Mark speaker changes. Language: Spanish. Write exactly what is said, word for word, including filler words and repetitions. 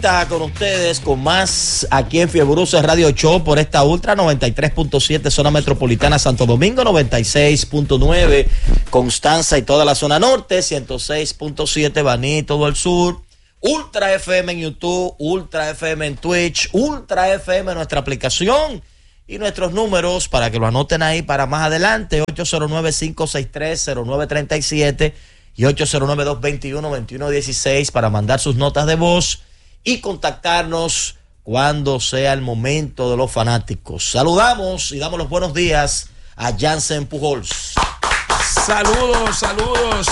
Speaker 1: Con ustedes, con más aquí en Fiebrus Radio Show por esta Ultra noventa y tres punto siete zona metropolitana Santo Domingo, noventa y seis punto nueve Constanza y toda la zona norte, ciento seis punto siete Baní, todo el sur, Ultra F M en YouTube, Ultra F M en Twitch, Ultra F M en nuestra aplicación y nuestros números para que lo anoten ahí para más adelante, ocho cero nueve, cinco seis tres, cero nueve tres siete y ocho cero nueve, dos dos uno, dos uno uno seis para mandar sus notas de voz y contactarnos cuando sea el momento de los fanáticos. Saludamos y damos los buenos días a Jansen Pujols.
Speaker 2: Saludos, saludos.